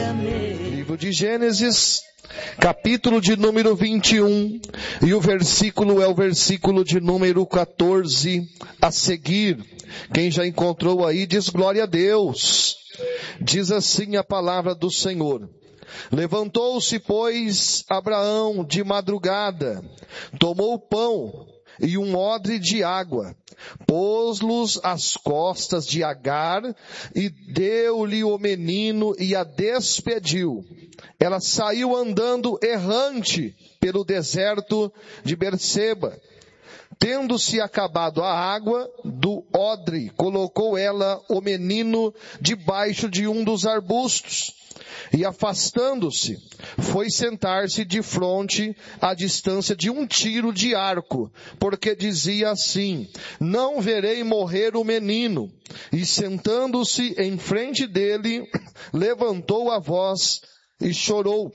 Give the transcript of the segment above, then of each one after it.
Livro de Gênesis, capítulo de número 21, e o versículo é o versículo de número 14 a seguir. Quem já encontrou aí diz glória a Deus. Diz assim a palavra do Senhor. Levantou-se, pois, Abraão de madrugada, tomou o pão e um odre de água, pôs-los às costas de Agar e deu-lhe o menino e a despediu. Ela saiu andando errante pelo deserto de Berseba. Tendo-se acabado a água do odre, colocou ela o menino debaixo de um dos arbustos. E afastando-se, foi sentar-se defronte à distância de um tiro de arco, porque dizia assim: não verei morrer o menino. E sentando-se em frente dele, levantou a voz e chorou.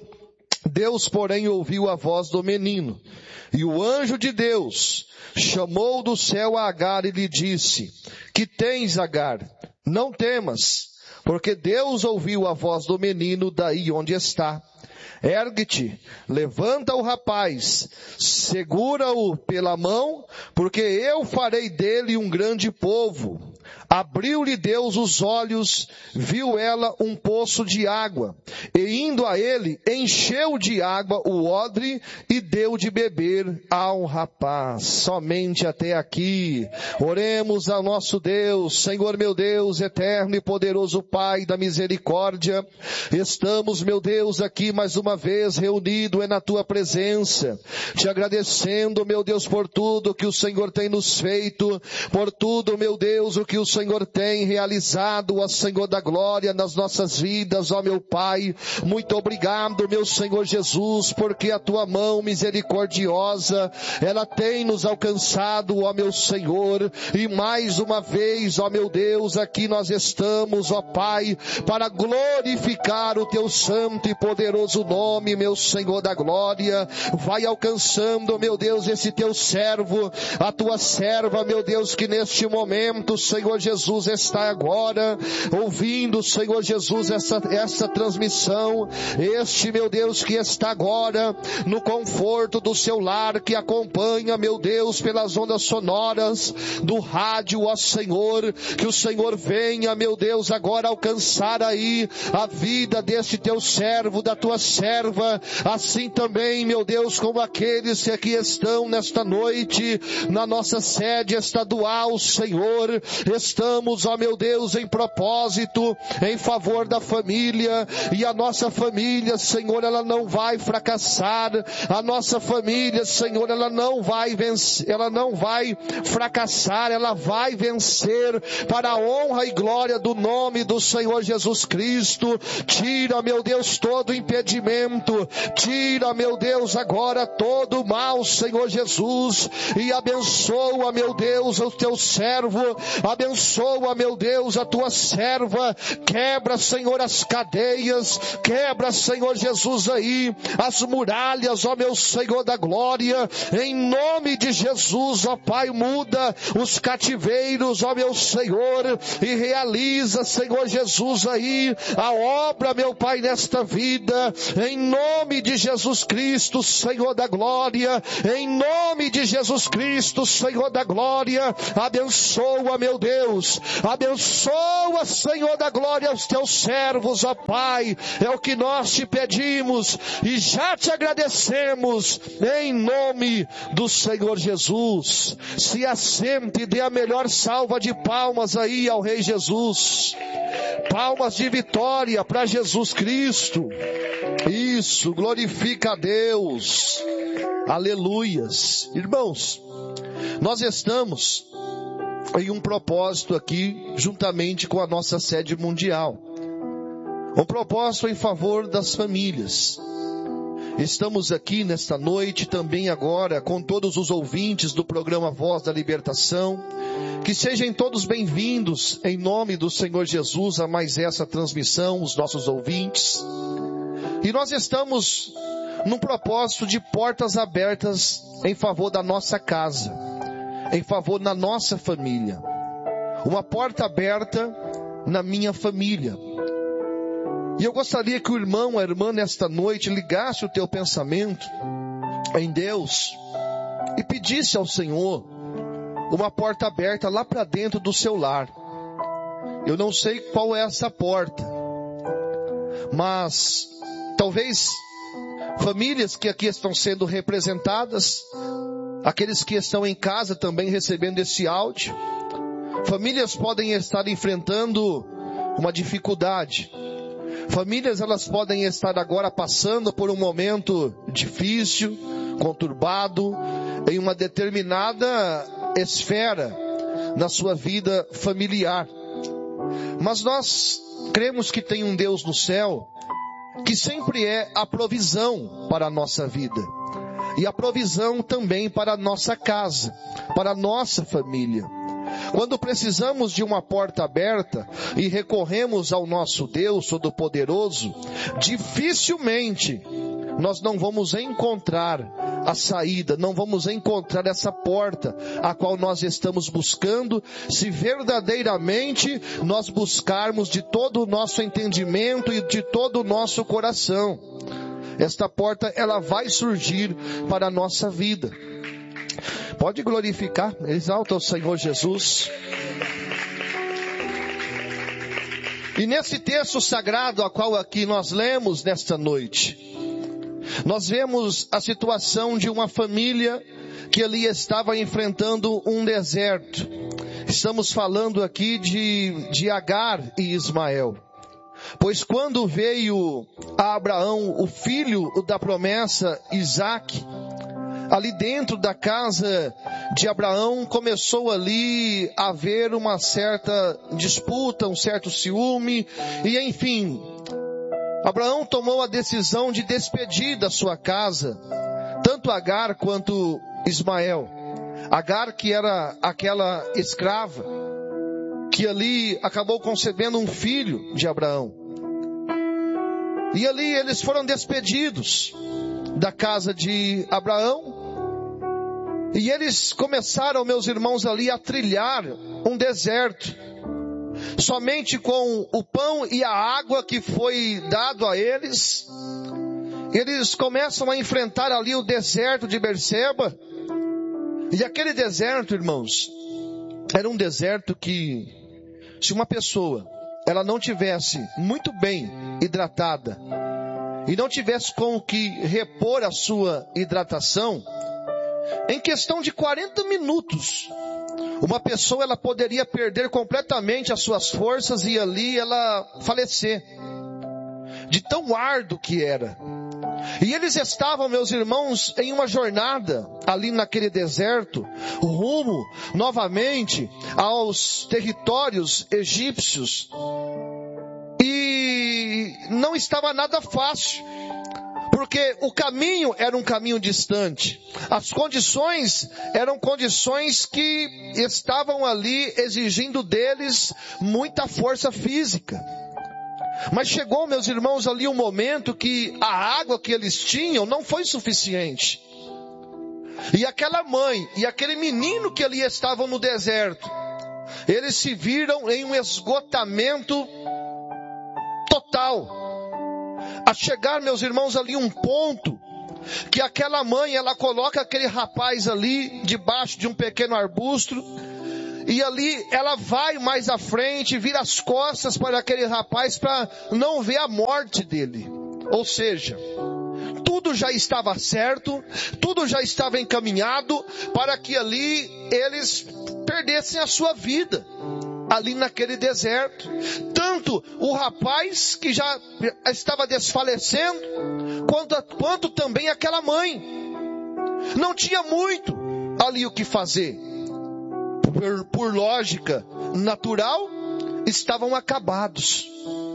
Deus, porém, ouviu a voz do menino. E o anjo de Deus chamou do céu a Agar e lhe disse: que tens, Agar? Não temas, porque Deus ouviu a voz do menino daí onde está. Ergue-te, levanta o rapaz, segura-o pela mão, porque eu farei dele um grande povo. Abriu-lhe Deus os olhos, viu ela um poço de água, e indo a ele, encheu de água o odre e deu de beber ao rapaz. Somente até aqui. Oremos ao nosso Deus. Senhor meu Deus, eterno e poderoso Pai da misericórdia, estamos, meu Deus, aqui mais uma vez reunido na tua presença, te agradecendo, meu Deus, por tudo que o Senhor tem nos feito, por tudo, meu Deus, o que o Senhor tem realizado, ó Senhor da glória, nas nossas vidas, ó meu Pai. Muito obrigado, meu Senhor Jesus, porque a tua mão misericordiosa, ela tem nos alcançado, ó meu Senhor, e mais uma vez, ó meu Deus, aqui nós estamos, ó Pai, para glorificar o teu santo e poderoso nome, meu Senhor da glória. Vai alcançando, meu Deus, esse teu servo, a tua serva, meu Deus, que neste momento, Senhor Jesus, está agora ouvindo, Senhor Jesus, essa transmissão. Este, meu Deus, que está agora no conforto do seu lar, que acompanha, meu Deus, pelas ondas sonoras do rádio, ó Senhor, que o Senhor venha, meu Deus, agora alcançar aí a vida deste teu servo, da tua serva, assim também, meu Deus, como aqueles que aqui estão nesta noite, na nossa sede estadual, Senhor. Estamos, ó meu Deus, em propósito, em favor da família, e a nossa família, Senhor, ela não vai fracassar. A nossa família, Senhor, ela não vai vencer, ela não vai fracassar, ela vai vencer para a honra e glória do nome do Senhor Jesus Cristo. Tira, meu Deus, todo impedimento, tira, meu Deus, agora todo o mal, Senhor Jesus, e abençoa, meu Deus, o teu servo, abençoa, meu Deus, a tua serva, quebra, Senhor, as cadeias, quebra, Senhor Jesus, aí, as muralhas, ó meu Senhor da glória, em nome de Jesus, ó Pai, muda os cativeiros, ó meu Senhor, e realiza, Senhor Jesus, aí, a obra, meu Pai, nesta vida, em nome de Jesus Cristo, Senhor da glória, em nome de Jesus Cristo, Senhor da glória, abençoa, meu Deus, abençoa, Senhor da glória, os teus servos, ó Pai, é o que nós te pedimos, e já te agradecemos, em nome do Senhor Jesus. Se assente e dê a melhor salva de palmas aí ao Rei Jesus, palmas de vitória para Jesus Cristo. Isso, glorifica a Deus, aleluias. Irmãos, nós estamos em um propósito aqui, juntamente com a nossa sede mundial, um propósito em favor das famílias. Estamos aqui nesta noite também agora com todos os ouvintes do programa Voz da Libertação. Que sejam todos bem-vindos em nome do Senhor Jesus a mais essa transmissão, os nossos ouvintes. E nós estamos num propósito de portas abertas em favor da nossa casa, em favor da nossa família. Uma porta aberta na minha família. E eu gostaria que o irmão, a irmã, nesta noite, ligasse o teu pensamento em Deus e pedisse ao Senhor uma porta aberta lá para dentro do seu lar. Eu não sei qual é essa porta, mas talvez famílias que aqui estão sendo representadas, aqueles que estão em casa também recebendo esse áudio, famílias podem estar enfrentando uma dificuldade. Famílias, elas podem estar agora passando por um momento difícil, conturbado, em uma determinada esfera na sua vida familiar. Mas nós cremos que tem um Deus no céu que sempre é a provisão para a nossa vida. E a provisão também para a nossa casa, para a nossa família. Quando precisamos de uma porta aberta e recorremos ao nosso Deus Todo-Poderoso, dificilmente nós não vamos encontrar a saída, não vamos encontrar essa porta a qual nós estamos buscando, se verdadeiramente nós buscarmos de todo o nosso entendimento e de todo o nosso coração. Esta porta, ela vai surgir para a nossa vida. Pode glorificar, exalta o Senhor Jesus. E nesse texto sagrado a qual aqui nós lemos nesta noite, nós vemos a situação de uma família que ali estava enfrentando um deserto. Estamos falando aqui de Agar e Ismael. Pois quando veio a Abraão, o filho da promessa, Isaque, ali dentro da casa de Abraão começou ali a haver uma certa disputa, um certo ciúme, e enfim, Abraão tomou a decisão de despedir da sua casa, tanto Agar quanto Ismael. Agar, que era aquela escrava, que ali acabou concebendo um filho de Abraão. E ali eles foram despedidos da casa de Abraão. E eles começaram, meus irmãos, ali a trilhar um deserto. Somente com o pão e a água que foi dado a eles, eles começam a enfrentar ali o deserto de Berseba. E aquele deserto, irmãos, era um deserto que, se uma pessoa, ela não tivesse muito bem hidratada, e não tivesse com o que repor a sua hidratação, em questão de 40 minutos, uma pessoa, ela poderia perder completamente as suas forças e ali ela falecer, de tão árduo que era. E eles estavam, meus irmãos, em uma jornada ali naquele deserto, rumo novamente aos territórios egípcios. E não estava nada fácil, porque o caminho era um caminho distante. As condições eram condições que estavam ali exigindo deles muita força física. Mas chegou, meus irmãos, ali um momento que a água que eles tinham não foi suficiente. E aquela mãe e aquele menino que ali estavam no deserto, eles se viram em um esgotamento total. A chegar, meus irmãos, ali um ponto que aquela mãe, ela coloca aquele rapaz ali debaixo de um pequeno arbusto, e ali ela vai mais à frente, vira as costas para aquele rapaz para não ver a morte dele. Ou seja, tudo já estava certo, tudo já estava encaminhado para que ali eles perdessem a sua vida, ali naquele deserto. Tanto o rapaz que já estava desfalecendo, quanto também aquela mãe. Não tinha muito ali o que fazer. Por lógica natural, estavam acabados.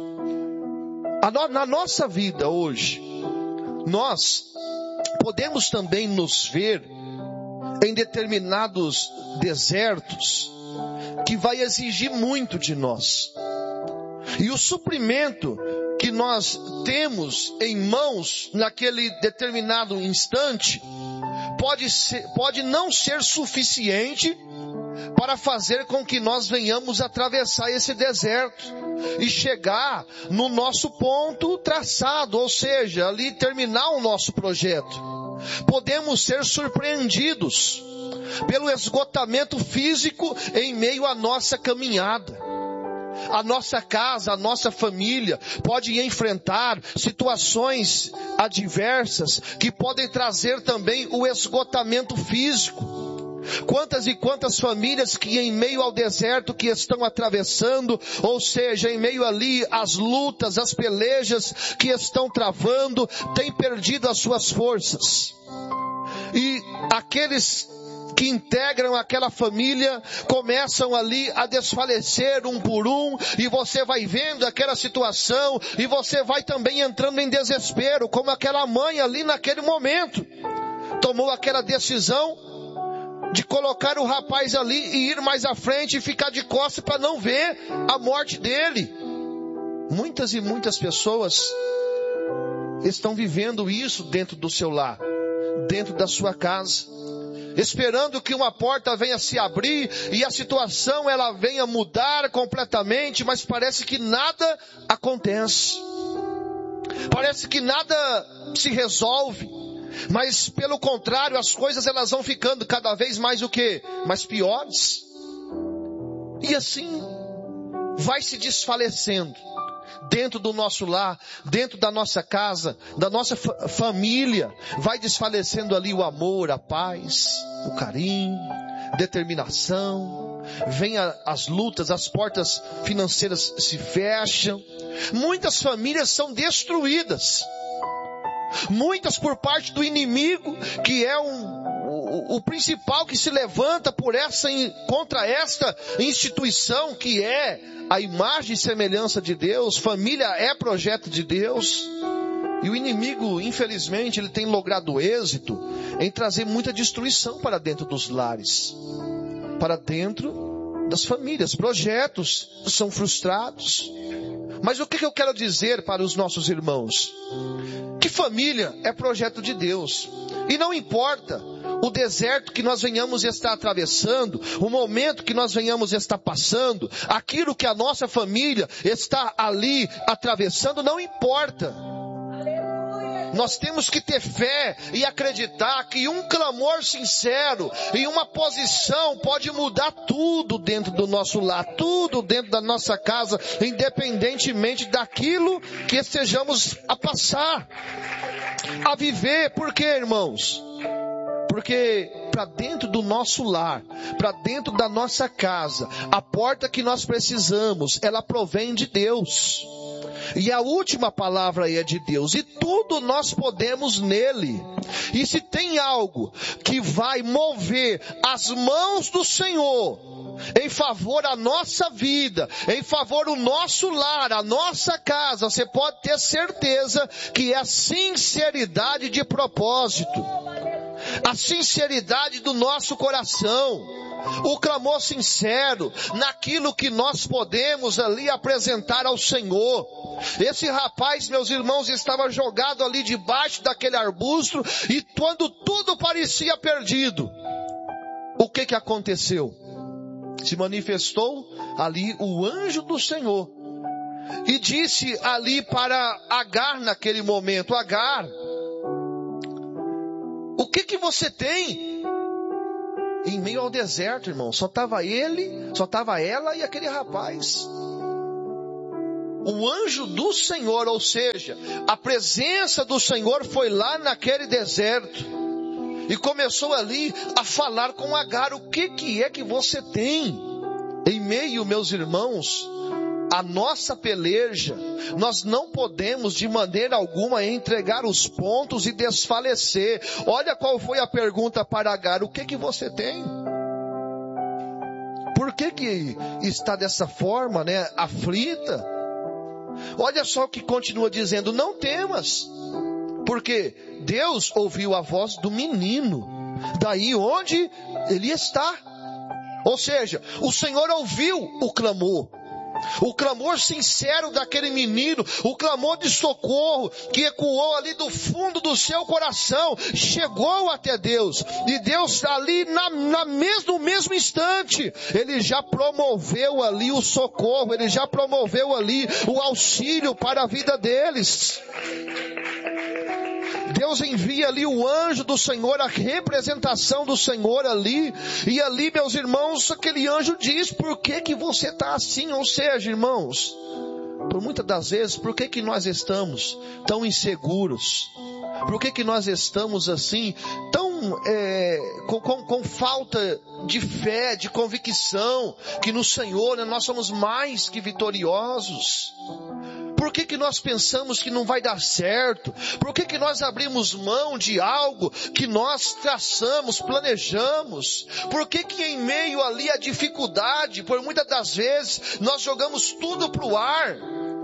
Na nossa vida hoje, nós podemos também nos ver em determinados desertos que vai exigir muito de nós. E o suprimento que nós temos em mãos naquele determinado instante pode não ser suficiente para fazer com que nós venhamos atravessar esse deserto e chegar no nosso ponto traçado, ou seja, ali terminar o nosso projeto. Podemos ser surpreendidos pelo esgotamento físico em meio à nossa caminhada. A nossa casa, a nossa família pode enfrentar situações adversas que podem trazer também o esgotamento físico. Quantas e quantas famílias que em meio ao deserto que estão atravessando, ou seja, em meio ali às lutas, às pelejas que estão travando, têm perdido as suas forças. E aqueles que integram aquela família começam ali a desfalecer um por um, e você vai vendo aquela situação e você vai também entrando em desespero, como aquela mãe ali naquele momento tomou aquela decisão de colocar o rapaz ali e ir mais à frente e ficar de costas para não ver a morte dele. Muitas e muitas pessoas estão vivendo isso dentro do seu lar, dentro da sua casa, esperando que uma porta venha se abrir e a situação ela venha mudar completamente, mas parece que nada acontece. Parece que nada se resolve, mas pelo contrário, as coisas elas vão ficando cada vez mais o quê? Mais piores. E assim vai se desfalecendo dentro do nosso lar, dentro da nossa casa, da nossa família, vai desfalecendo ali o amor, a paz, o carinho, determinação, vem as lutas, as portas financeiras se fecham, muitas famílias são destruídas, muitas por parte do inimigo, que é o principal que se levanta contra esta instituição que é a imagem e semelhança de Deus. Família é projeto de Deus. E o inimigo, infelizmente, ele tem logrado êxito em trazer muita destruição para dentro dos lares, para dentro das famílias. Projetos são frustrados. Mas o que eu quero dizer para os nossos irmãos? Que família é projeto de Deus. E não importa o deserto que nós venhamos estar atravessando, o momento que nós venhamos estar passando, aquilo que a nossa família está ali atravessando, não importa. Nós temos que ter fé e acreditar que um clamor sincero e uma posição pode mudar tudo dentro do nosso lar, tudo dentro da nossa casa, independentemente daquilo que estejamos a passar, a viver. Por quê, irmãos? Porque para dentro do nosso lar, para dentro da nossa casa, a porta que nós precisamos, ela provém de Deus. E a última palavra é de Deus. E tudo nós podemos nele. E se tem algo que vai mover as mãos do Senhor em favor da nossa vida, em favor do nosso lar, a nossa casa, você pode ter certeza que é a sinceridade de propósito, a sinceridade do nosso coração, o clamor sincero naquilo que nós podemos ali apresentar ao Senhor. Esse rapaz, meus irmãos, estava jogado ali debaixo daquele arbusto, e quando tudo parecia perdido, o que aconteceu? Se manifestou ali o anjo do Senhor e disse ali para Agar naquele momento: Agar, o que você tem? Em meio ao deserto, irmão, só estava ela e aquele rapaz. O anjo do Senhor, ou seja, a presença do Senhor foi lá naquele deserto e começou ali a falar com Agar: o que é que você tem? Em meio, meus irmãos, a nossa peleja, nós não podemos de maneira alguma entregar os pontos e desfalecer. Olha qual foi a pergunta para Agar: o que você tem? Por que está dessa forma, aflita? Olha só o que continua dizendo: não temas, porque Deus ouviu a voz do menino, daí onde ele está. Ou seja, o Senhor ouviu o clamor. O clamor sincero daquele menino, o clamor de socorro que ecoou ali do fundo do seu coração, chegou até Deus. E Deus ali no mesmo instante, Ele já promoveu ali o socorro, Ele já promoveu ali o auxílio para a vida deles. Deus envia ali o anjo do Senhor, a representação do Senhor ali, e ali, meus irmãos, aquele anjo diz: por que você está assim? Ou seja, irmãos, por muitas das vezes, por que nós estamos tão inseguros? Por que nós estamos assim, tão com falta de fé, de convicção, que no Senhor nós somos mais que vitoriosos? Por que nós pensamos que não vai dar certo? Por que nós abrimos mão de algo que nós traçamos, planejamos? Por que em meio ali à dificuldade, por muitas das vezes, nós jogamos tudo para o ar?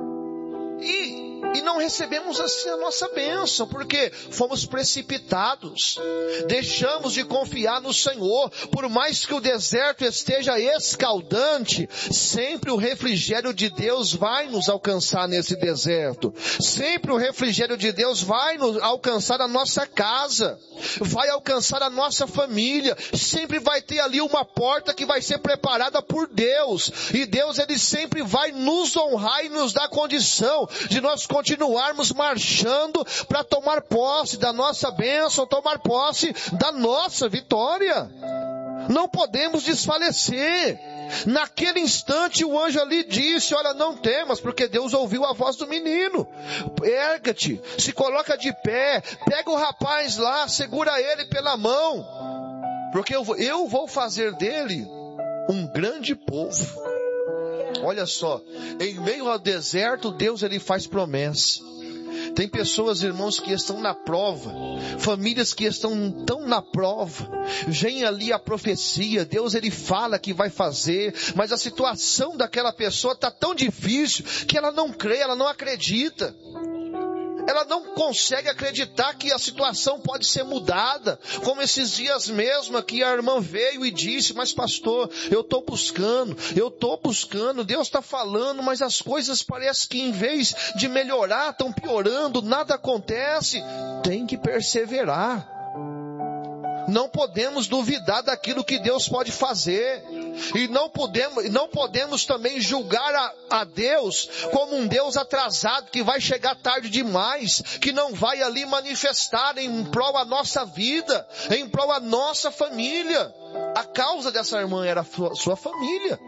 E não recebemos assim a nossa bênção, porque fomos precipitados, deixamos de confiar no Senhor. Por mais que o deserto esteja escaldante, sempre o refrigério de Deus vai nos alcançar nesse deserto. Sempre o refrigério de Deus vai nos alcançar a nossa casa, vai alcançar a nossa família. Sempre vai ter ali uma porta que vai ser preparada por Deus, e Deus, Ele sempre vai nos honrar e nos dar condição de nós continuarmos marchando para tomar posse da nossa bênção, tomar posse da nossa vitória. Não podemos desfalecer. Naquele instante o anjo ali disse: olha, não temas, porque Deus ouviu a voz do menino. Erga-te, se coloca de pé, pega o rapaz lá, segura ele pela mão, porque eu vou fazer dele um grande povo. Olha só, em meio ao deserto, Deus, Ele faz promessa. Tem pessoas, irmãos, que estão na prova, famílias que estão tão na prova, vem ali a profecia, Deus, Ele fala que vai fazer, mas a situação daquela pessoa está tão difícil, que ela não crê, ela não acredita. Ela não consegue acreditar que a situação pode ser mudada. Como esses dias mesmo aqui a irmã veio e disse: mas pastor, eu estou buscando, Deus está falando, mas as coisas parece que em vez de melhorar, estão piorando, nada acontece. Tem que perseverar. Não podemos duvidar daquilo que Deus pode fazer. E não podemos também julgar a Deus como um Deus atrasado, que vai chegar tarde demais, que não vai ali manifestar em prol da nossa vida, em prol da nossa família. A causa dessa irmã era a sua família.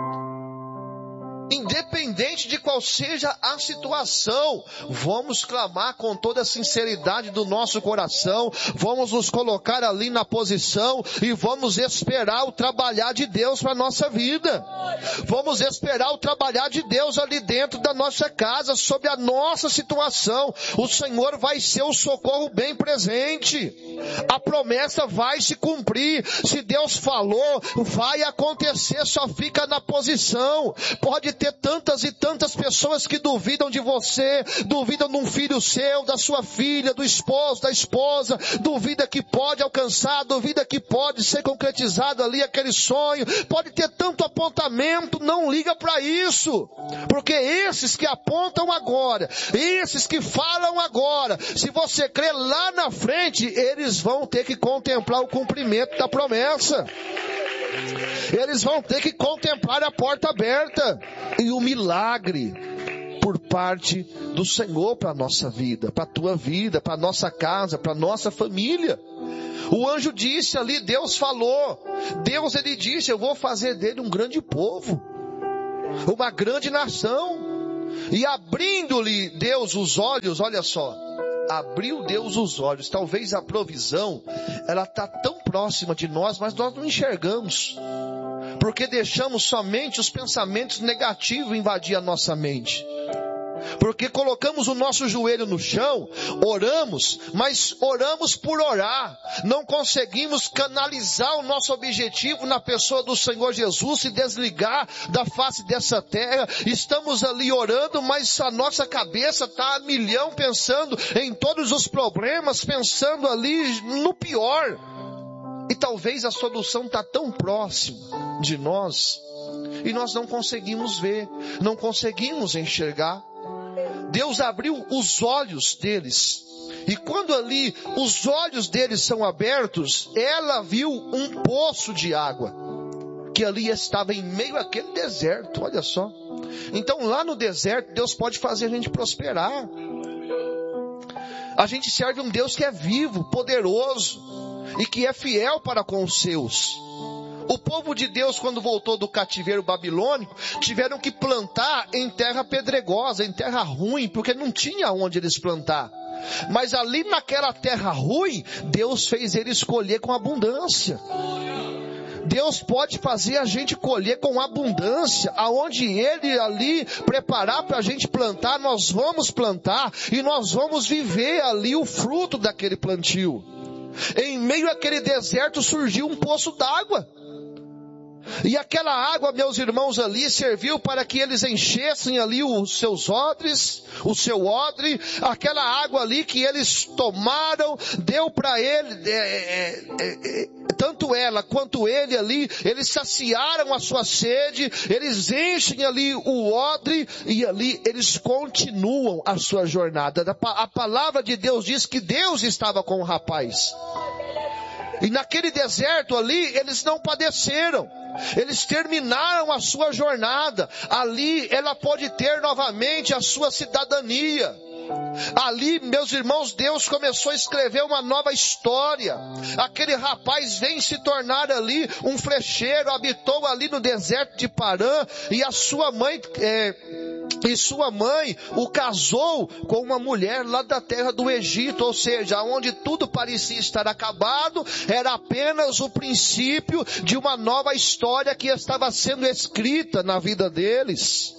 Independente de qual seja a situação, vamos clamar com toda a sinceridade do nosso coração, vamos nos colocar ali na posição e vamos esperar o trabalhar de Deus para a nossa vida. Vamos esperar o trabalhar de Deus ali dentro da nossa casa, sobre a nossa situação. O Senhor vai ser o socorro bem presente. A promessa vai se cumprir. Se Deus falou, vai acontecer, só fica na posição. Pode ter tantas e tantas pessoas que duvidam de você, duvidam de um filho seu, da sua filha, do esposo, da esposa, duvida que pode alcançar, duvida que pode ser concretizado ali aquele sonho, pode ter tanto apontamento, não liga para isso, porque esses que apontam agora, esses que falam agora, se você crer lá na frente, eles vão ter que contemplar o cumprimento da promessa. Eles vão ter que contemplar a porta aberta e o milagre por parte do Senhor para a nossa vida, para a tua vida, para a nossa casa, para a nossa família. O anjo disse ali, Deus falou, Deus, Ele disse: eu vou fazer dele um grande povo, uma grande nação. E abrindo-lhe Deus os olhos, olha só, abriu Deus os olhos. Talvez a provisão, ela está tão próxima de nós, mas nós não enxergamos, porque deixamos somente os pensamentos negativos invadir a nossa mente. Porque colocamos o nosso joelho no chão, oramos, mas oramos por orar. Não conseguimos canalizar o nosso objetivo na pessoa do Senhor Jesus, se desligar da face dessa terra. Estamos ali orando, mas a nossa cabeça está a milhão, pensando em todos os problemas, pensando ali no pior. E talvez a solução está tão próxima de nós, e nós não conseguimos ver, não conseguimos enxergar. Deus abriu os olhos deles, e quando ali os olhos deles são abertos, ela viu um poço de água, que ali estava em meio àquele deserto, olha só. Então lá no deserto, Deus pode fazer a gente prosperar. A gente serve um Deus que é vivo, poderoso, e que é fiel para com os seus. O povo de Deus, quando voltou do cativeiro babilônico, tiveram que plantar em terra pedregosa, em terra ruim, porque não tinha onde eles plantar. Mas ali naquela terra ruim, Deus fez eles colher com abundância. Deus pode fazer a gente colher com abundância, aonde Ele ali preparar para a gente plantar, nós vamos plantar e nós vamos viver ali o fruto daquele plantio. Em meio àquele deserto surgiu um poço d'água. E aquela água, meus irmãos, ali serviu para que eles enchessem ali os seus odres, o seu odre. Aquela água ali que eles tomaram, deu para ele, tanto ela quanto ele ali, eles saciaram a sua sede, eles enchem ali o odre e ali eles continuam a sua jornada. A palavra de Deus diz que Deus estava com o rapaz. E naquele deserto ali, eles não padeceram. Eles terminaram a sua jornada. Ali ela pode ter novamente a sua cidadania. Ali, meus irmãos, Deus começou a escrever uma nova história. Aquele rapaz vem se tornar ali um flecheiro, habitou ali no deserto de Parã, e a sua mãe o casou com uma mulher lá da terra do Egito, ou seja, onde tudo parecia estar acabado, era apenas o princípio de uma nova história que estava sendo escrita na vida deles.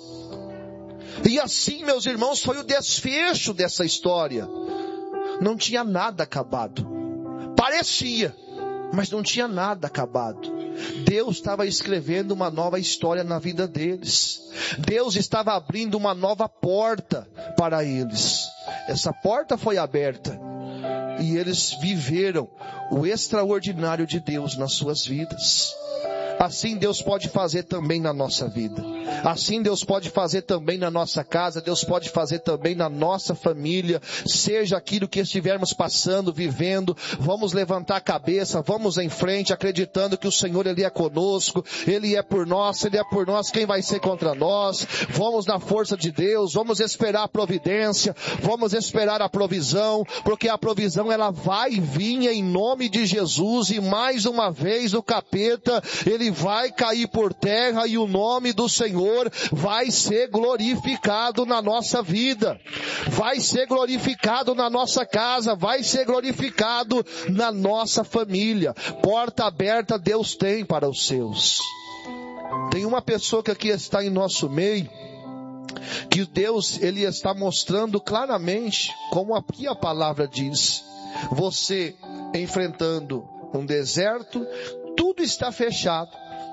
E assim, meus irmãos, foi o desfecho dessa história. Não tinha nada acabado. Parecia, mas não tinha nada acabado. Deus estava escrevendo uma nova história na vida deles. Deus estava abrindo uma nova porta para eles. Essa porta foi aberta e eles viveram o extraordinário de Deus nas suas vidas. Assim Deus pode fazer também na nossa vida. Assim Deus pode fazer também na nossa casa. Deus pode fazer também na nossa família. Seja aquilo que estivermos passando, vivendo, vamos levantar a cabeça, vamos em frente, acreditando que o Senhor, Ele é conosco, Ele é por nós, Ele é por nós, quem vai ser contra nós? Vamos na força de Deus, vamos esperar a providência, vamos esperar a provisão, porque a provisão ela vai vir em nome de Jesus, e mais uma vez o capeta, ele vai cair por terra e o nome do Senhor vai ser glorificado na nossa vida, vai ser glorificado na nossa casa, vai ser glorificado na nossa família. Porta aberta Deus tem para os seus. Tem uma pessoa que aqui está em nosso meio, que Deus, Ele está mostrando claramente, como aqui a palavra diz, você enfrentando um deserto, tudo está fechado,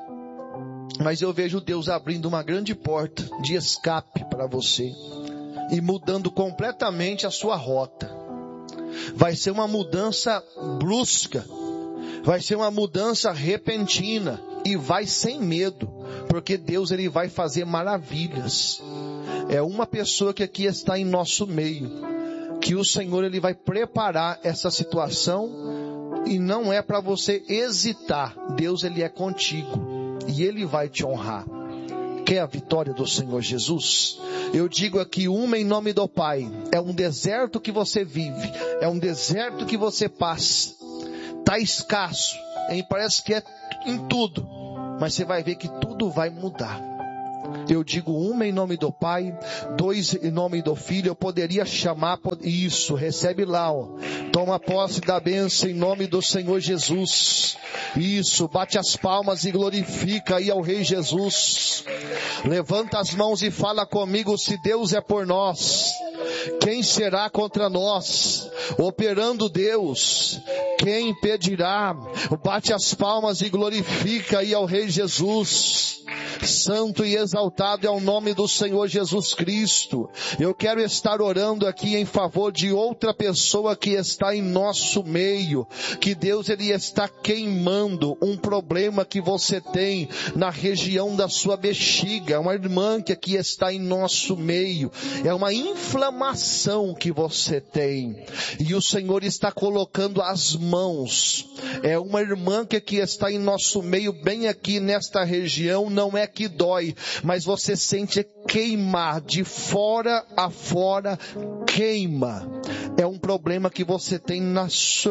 mas eu vejo Deus abrindo uma grande porta de escape para você e mudando completamente a sua rota. Vai ser uma mudança brusca, vai ser uma mudança repentina e vai sem medo, porque Deus ele vai fazer maravilhas. É uma pessoa que aqui está em nosso meio, que o Senhor ele vai preparar essa situação e não é para você hesitar. Deus ele é contigo e Ele vai te honrar. Quer a vitória do Senhor Jesus? Eu digo aqui uma em nome do Pai. É um deserto que você vive, é um deserto que você passa. Está escasso, hein? Parece que é em tudo, mas você vai ver que tudo vai mudar. Eu digo uma em nome do Pai, dois em nome do Filho. Eu poderia chamar, isso, recebe lá, ó. Toma posse da bênção em nome do Senhor Jesus. Isso, bate as palmas e glorifica aí ao Rei Jesus. Levanta as mãos e fala comigo: se Deus é por nós, quem será contra nós? Operando Deus, Quem impedirá? Bate as palmas e glorifica aí ao Rei Jesus. Santo e exaltado é o nome do Senhor Jesus Cristo. Eu quero estar orando aqui em favor de outra pessoa que está em nosso meio, que Deus ele está queimando um problema que você tem na região da sua bexiga. Uma irmã que aqui está em nosso meio, é uma inflamação que você tem, e o Senhor está colocando as mãos. É uma irmã que aqui está em nosso meio, bem aqui nesta região, não é que dói, mas você sente queimar de fora a fora, queima. É um problema que você tem na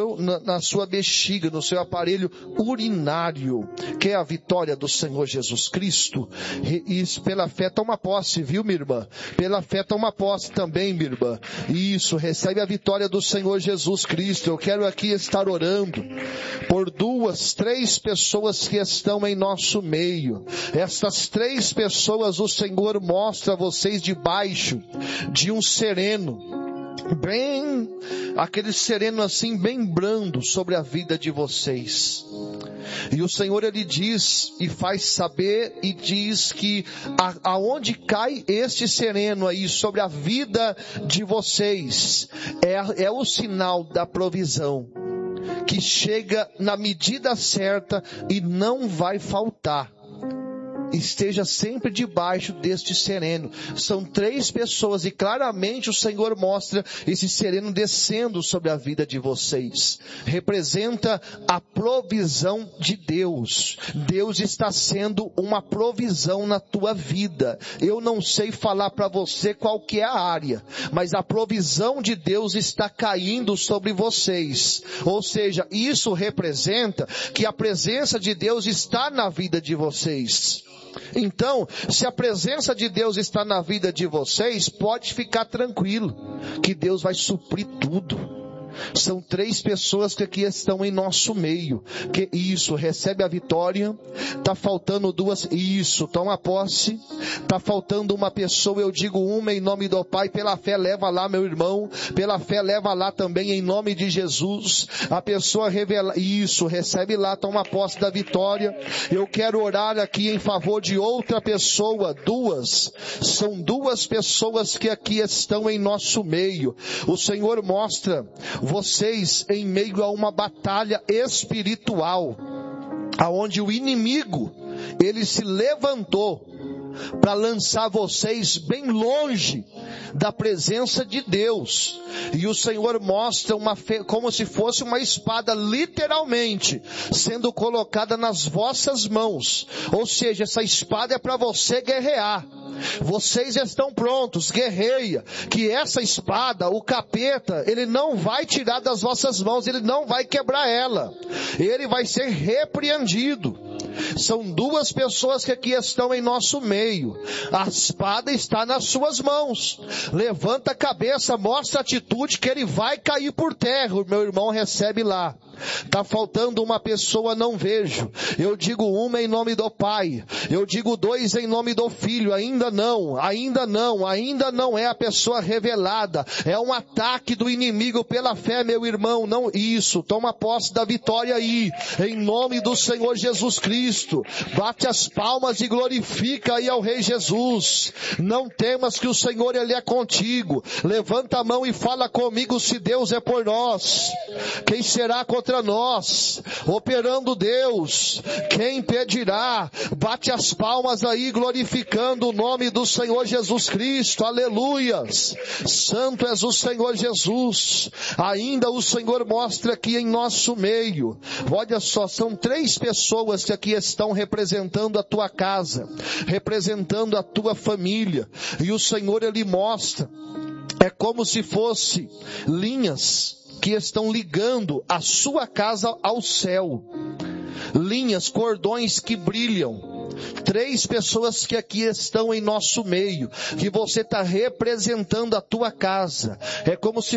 sua bexiga, no seu aparelho urinário. Quer a vitória do Senhor Jesus Cristo? Isso, pela fé toma posse, viu, minha irmã? Pela fé toma posse também, minha irmã. Isso, recebe a vitória do Senhor Jesus Cristo. Eu quero aqui estar orando por 2, 3 pessoas que estão em nosso meio. Essas 3 pessoas o Senhor mostra a vocês debaixo de um sereno. Bem, aquele sereno assim, bem brando sobre a vida de vocês. E o Senhor ele diz e faz saber e diz que aonde cai este sereno aí sobre a vida de vocês, é o sinal da provisão, que chega na medida certa e não vai faltar. Esteja sempre debaixo deste sereno. São 3 pessoas e claramente o Senhor mostra esse sereno descendo sobre a vida de vocês. Representa a provisão de Deus. Deus está sendo uma provisão na tua vida. Eu não sei falar para você qual que é a área, mas a provisão de Deus está caindo sobre vocês. Ou seja, isso representa que a presença de Deus está na vida de vocês. Então, se a presença de Deus está na vida de vocês, pode ficar tranquilo, que Deus vai suprir tudo. São 3 pessoas que aqui estão em nosso meio. Que isso, recebe a vitória. Tá faltando 2, isso, toma posse. Tá faltando uma pessoa, eu digo uma em nome do Pai. Pela fé leva lá, meu irmão. Pela fé leva lá também em nome de Jesus. A pessoa revela, isso, recebe lá, toma posse da vitória. Eu quero orar aqui em favor de outra pessoa, 2. São 2 pessoas que aqui estão em nosso meio. O Senhor mostra vocês em meio a uma batalha espiritual, aonde o inimigo, ele se levantou para lançar vocês bem longe da presença de Deus. E o Senhor mostra como se fosse uma espada literalmente sendo colocada nas vossas mãos. Ou seja, essa espada é para você guerrear. Vocês estão prontos, guerreia, que essa espada, o capeta, ele não vai tirar das vossas mãos, ele não vai quebrar ela. Ele vai ser repreendido. São 2 pessoas que aqui estão em nosso meio. A espada está nas suas mãos. Levanta a cabeça, mostra a atitude que ele vai cair por terra. O meu irmão recebe lá. Tá faltando uma pessoa, não vejo. Eu digo uma em nome do Pai. Eu digo 2 em nome do Filho. Ainda não é a pessoa revelada. É um ataque do inimigo pela fé, meu irmão. Não, isso, toma posse da vitória aí. Em nome do Senhor Jesus Cristo. Bate as palmas e glorifica aí ao Rei Jesus. Não temas que o Senhor ele é contigo. Levanta a mão e fala comigo, se Deus é por nós, quem será contra nós? Operando Deus, quem impedirá? Bate as palmas aí glorificando o nome do Senhor Jesus Cristo. Aleluias. Santo és o Senhor Jesus. Ainda o Senhor mostra aqui em nosso meio. Olha só, são 3 pessoas que aqui estão representando a tua casa, representando a tua família. E o Senhor ele mostra, é como se fosse linhas que estão ligando a sua casa ao céu. Linhas, cordões que brilham. 3 pessoas que aqui estão em nosso meio, que você está representando a tua casa. É como se